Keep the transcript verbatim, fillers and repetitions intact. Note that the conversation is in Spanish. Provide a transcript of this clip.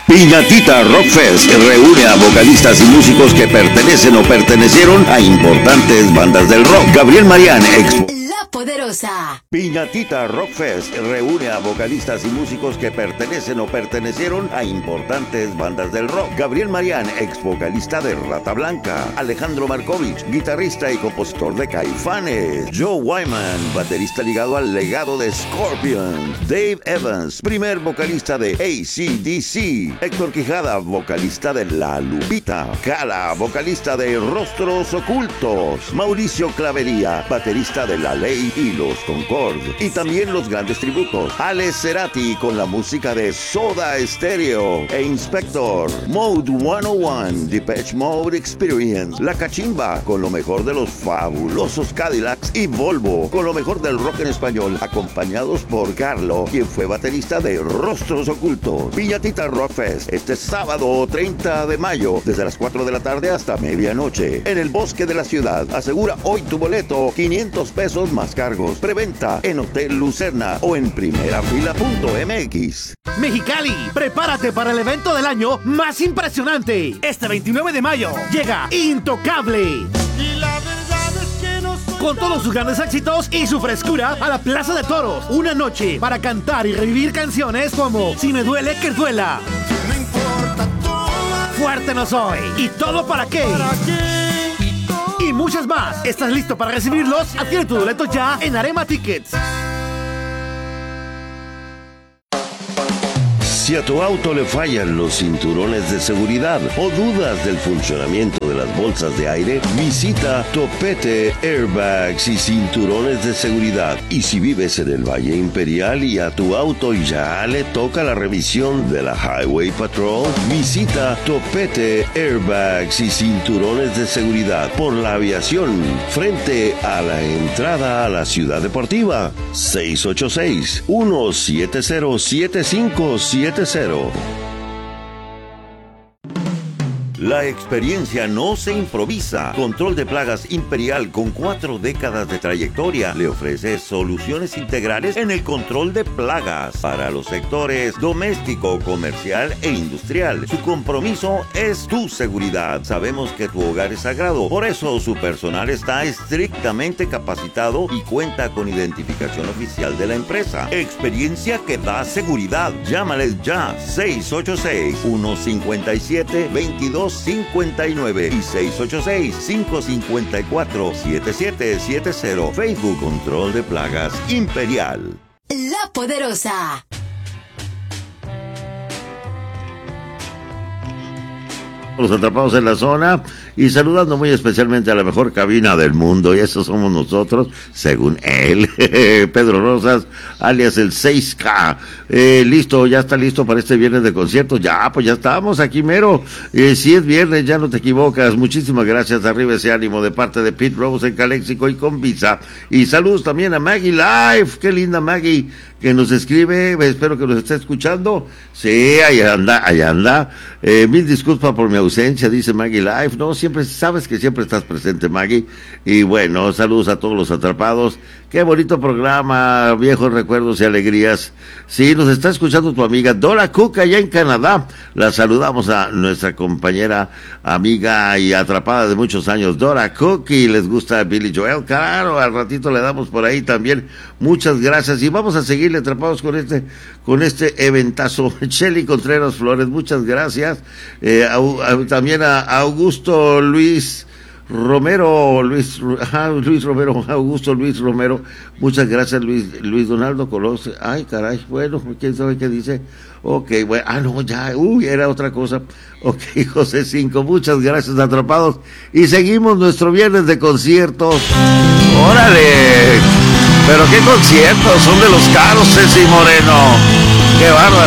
Piñatita Rock Fest reúne a vocalistas y músicos que pertenecen o pertenecieron a importantes bandas del rock. Gabriel Marián, ex... La Poderosa. Piñatita Rock Fest reúne a vocalistas y músicos que pertenecen o pertenecieron a importantes bandas del rock. Gabriel Marián, ex vocalista de Rata Blanca. Alejandro Markovich, guitarrista y compositor de Caifanes. Joe Wyman, baterista ligado al legado de Scorpion. Dave Evans, primer vocalista de A C D C. Héctor Quijada, vocalista de La Lupita. Cala, vocalista de Rostros Ocultos. Mauricio Clavería, baterista de La Ley y Los Concord. Y también los grandes tributos: Alex Cerati con la música de Soda Stereo e Inspector. Mode ciento uno, Depeche Mode Experience. La Cachimba con lo mejor de los fabulosos Cadillacs. Y Volvo con lo mejor del rock en español, acompañados por Carlo, quien fue baterista de Rostros Ocultos. Piñatita Rock Fest este sábado treinta de mayo, desde las cuatro de la tarde hasta medianoche, en el Bosque de la Ciudad. Asegura hoy tu boleto, quinientos pesos más cargos. Preventa en Hotel Lucerna o en primerafila punto m x. Mexicali, prepárate para el evento del año más impresionante. Este veintinueve de mayo llega Intocable. Y la verdad es que no soy... Con todos sus grandes éxitos y su frescura, a la Plaza de Toros. Una noche para cantar y revivir canciones como Si me duele, que duela. No importa todo. Fuerte no soy. ¿Y todo para qué? ¿Para qué? Y muchas más. ¿Estás listo para recibirlos? Adquiere tu boleto ya en Arema Tickets. Si a tu auto le fallan los cinturones de seguridad o dudas del funcionamiento de las bolsas de aire, visita Topete Airbags y Cinturones de Seguridad. Y si vives en el Valle Imperial y a tu auto ya le toca la revisión de la Highway Patrol, visita Topete Airbags y Cinturones de Seguridad por la aviación, frente a la entrada a la Ciudad Deportiva. seis ocho seis, uno siete cero, siete cinco siete cero. La experiencia no se improvisa. Control de Plagas Imperial, con cuatro décadas de trayectoria, le ofrece soluciones integrales en el control de plagas para los sectores doméstico, comercial e industrial. Su compromiso es tu seguridad. Sabemos que tu hogar es sagrado, por eso su personal está estrictamente capacitado y cuenta con identificación oficial de la empresa. Experiencia que da seguridad. Llámales ya, seis ocho seis, uno cinco siete, veintidós cincuenta y nueve y seis ocho seis, cinco cinco cuatro, siete siete siete cero. Facebook Control de Plagas Imperial. La Poderosa. Los atrapados en la zona y saludando muy especialmente a la mejor cabina del mundo, y eso somos nosotros, según él, Pedro Rosas, alias el seis K. Eh, listo, ya está listo para este viernes de conciertos. Ya, pues ya estamos aquí mero. Eh, si es viernes, ya no te equivocas. Muchísimas gracias, arriba ese ánimo de parte de Pete Rose en Caléxico y con Visa. Y saludos también a Maggie Live, qué linda Maggie, que nos escribe, espero que nos esté escuchando. Sí, ahí anda, ahí anda. Eh, mil disculpas por mi ausencia, dice Maggie Live. No, siempre, sabes que siempre estás presente, Maggie. Y bueno, saludos a todos los atrapados. Qué bonito programa, viejos recuerdos y alegrías. Sí, nos está escuchando tu amiga Dora Cook allá en Canadá. La saludamos a nuestra compañera, amiga y atrapada de muchos años, Dora Cook, y les gusta Billy Joel. Claro, al ratito le damos por ahí también. Muchas gracias y vamos a seguirle atrapados con este, con este eventazo. Shelly Contreras Flores, muchas gracias. Eh, a, a, también a Augusto Luis Romero, Luis, ajá, Luis Romero, Augusto Luis Romero, muchas gracias. Luis, Luis Donaldo Colosio, ay caray, bueno, quién sabe qué dice. Ok, bueno, ah no, ya, uy, era otra cosa. Ok, José Cinco, muchas gracias, atrapados, y seguimos nuestro viernes de conciertos. ¡Órale! Pero qué conciertos, son de los caros, Ceci Moreno, qué bárbaro.